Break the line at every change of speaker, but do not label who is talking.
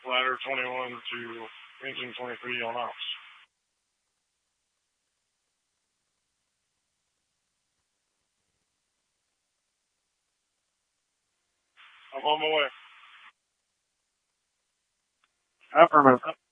ladder 21 to engine 23 on ops. I'm on my way. Affirmative.